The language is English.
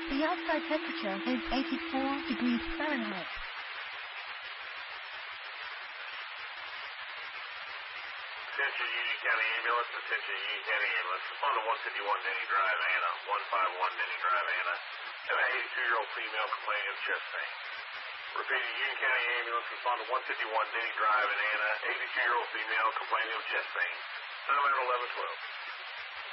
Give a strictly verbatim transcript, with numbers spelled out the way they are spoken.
The outside temperature is eighty-four degrees Fahrenheit. Attention Union County Ambulance, attention Union County Ambulance. Respond to one fifty-one Denny Drive, Anna. one fifty-one Denny Drive, Anna. Have an eighty-two-year-old female complaining of chest pain. Repeating, Union County Ambulance, respond to one fifty-one Denny Drive in Anna. eighty-two-year-old female complaining of chest pain. Number eleven twelve.